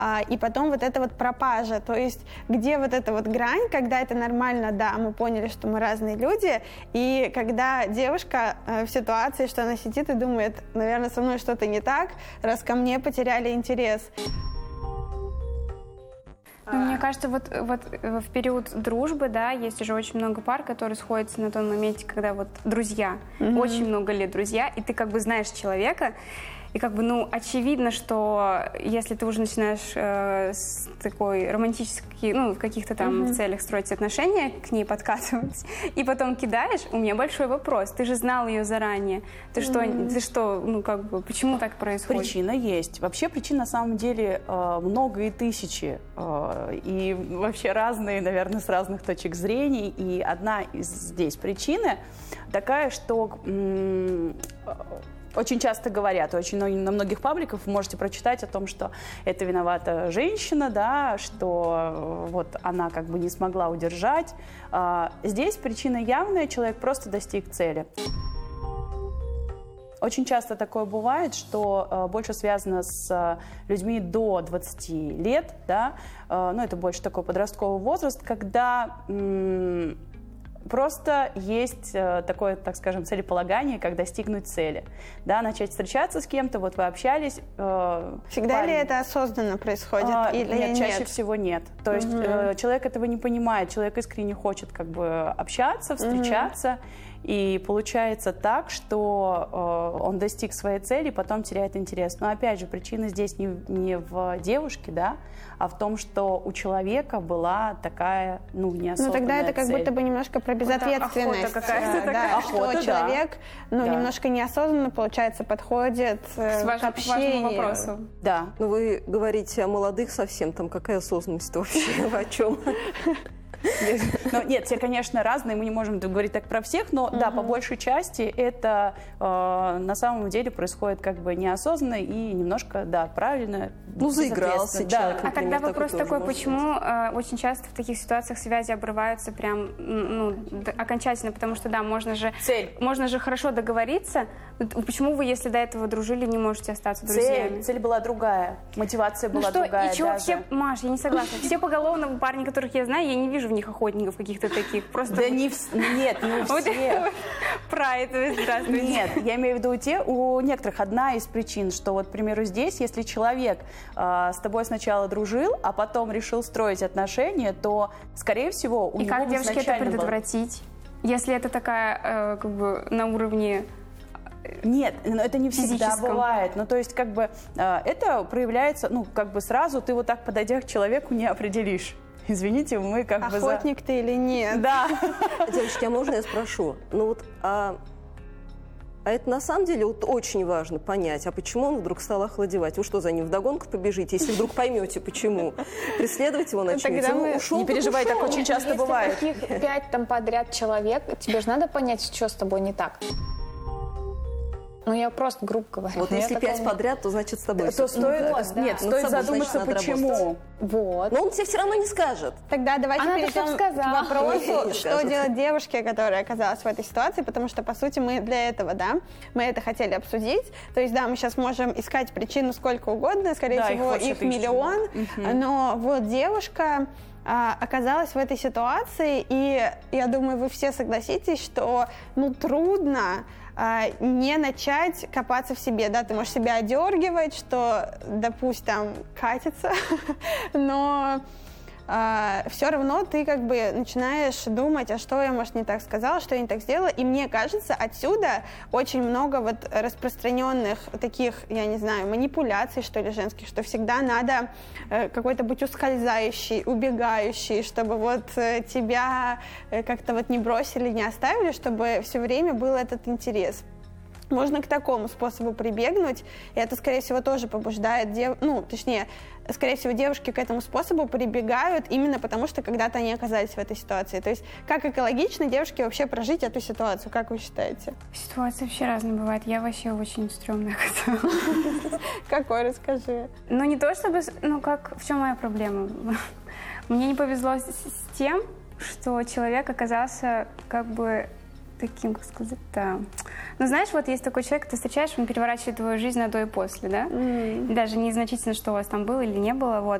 и потом вот эта вот пропажа, то есть где вот эта вот грань, когда это нормально, да, мы поняли, что мы разные люди, и когда девушка в ситуации, что она сидит и думает, наверное, со мной что-то не так, раз ко мне потеряли интерес. Ну, мне кажется, вот в период дружбы, да, есть уже очень много пар, которые сходятся на том моменте, когда вот друзья, очень много лет друзья, и ты как бы знаешь человека, и как бы, ну, очевидно, что если ты уже начинаешь с такой романтической, ну, в каких-то там целях строить отношения, к ней подкатывать, и потом кидаешь, у меня большой вопрос. Ты же знал ее заранее. Ты что, ну, как бы, почему так происходит? Причина есть. Вообще причин на самом деле много и тысячи. И вообще разные, наверное, с разных точек зрения. И одна из здесь причины такая, что... Очень часто говорят, на многих пабликах вы можете прочитать о том, что это виновата женщина, да, что вот она как бы не смогла удержать. Здесь причина явная, человек просто достиг цели. Очень часто такое бывает, что больше связано с людьми до 20 лет, да, ну это больше такой подростковый возраст, когда... Просто есть такое, так скажем, целеполагание, как достигнуть цели. Да, начать встречаться с кем-то, вот вы общались. Всегда ли это осознанно происходит или нет? Чаще всего нет. То есть человек этого не понимает, человек искренне хочет как бы общаться, встречаться. И получается так, что он достиг своей цели, потом теряет интерес. Но опять же, причина здесь не в девушке, да, а в том, что у человека была такая, ну, неосознанная цель. Ну, тогда это как будто бы немножко про безответственность. Охота какая-то такая. Охота, что человек, немножко неосознанно, получается, подходит к общению. Вопросу. Да. Ну, вы говорите о молодых совсем, там какая осознанность вообще, о чем? Ну, нет, все, конечно, разные, мы не можем говорить так про всех, но да, по большей части это на самом деле происходит как бы неосознанно и немножко, да, правильно. Ну, заигрался человек. А тогда вопрос такой, почему очень часто в таких ситуациях связи обрываются прям, ну, окончательно, потому что, да, можно же хорошо договориться, почему вы, если до этого дружили, не можете остаться друзьями? Цель была другая, мотивация была другая. И чего все, Маш, я не согласна, все поголовно парни, которых я знаю, я не вижу в них охотников каких-то таких, просто... Да нет, не все. Прайд, здравствуйте. Нет, я имею в виду у некоторых одна из причин, что вот, к примеру, здесь, если человек с тобой сначала дружил, а потом решил строить отношения, то, скорее всего, у него как девушке это предотвратить? Если это такая, как бы, на уровне... Нет, но это не всегда бывает. Ну, то есть, как бы, это проявляется, ну, как бы сразу ты вот так, подойдя к человеку, не определишь. Извините, мы как бы... Охотник ты или нет? Да. Девочки, а можно я спрошу? Ну вот, а это на самом деле вот очень важно понять, а почему он вдруг стал охладевать? Вы что, за ним вдогонку побежите? Если вдруг поймете, почему? Преследовать его начнете? Не переживай, так очень часто бывает. Если таких 5 там подряд человек, тебе же надо понять, что с тобой не так. Ну, я просто грубо говорю. Вот если 5 подряд, то значит с тобой. То стоит, нет, стоит задуматься, почему. Вот. Но он тебе все равно не скажет. Тогда давайте перейдем к вопросу, Не что скажет. делать девушке, которая оказалась в этой ситуации, потому что, по сути, мы для этого, да, мы это хотели обсудить. То есть, да, мы сейчас можем искать причину сколько угодно, скорее всего, их миллион, но вот девушка оказалась в этой ситуации, и я думаю, вы все согласитесь, что, ну, трудно не начать копаться в себе, да, ты можешь себя одергивать, что, допустим, катится, но все равно ты как бы начинаешь думать, а что я, может, не так сказала, что я не так сделала, и мне кажется, отсюда очень много вот распространенных таких, я не знаю, манипуляций, что ли, женских, что всегда надо какой-то быть ускользающий, убегающий, чтобы вот тебя как-то вот не бросили, не оставили, чтобы все время был этот интерес. Можно к такому способу прибегнуть, и это, скорее всего, тоже побуждает, скорее всего, девушки к этому способу прибегают именно потому, что когда-то они оказались в этой ситуации. То есть, как экологично девушке вообще прожить эту ситуацию, как вы считаете? Ситуации вообще разные бывают, я вообще очень стрёмная. Какой, расскажи. Ну, не то чтобы, в чем моя проблема? Мне не повезло с тем, что человек оказался как бы таким, как сказать-то, Ну, знаешь, вот есть такой человек, ты встречаешь, он переворачивает твою жизнь на до и после, да? Даже незначительно, что у вас там было или не было, вот.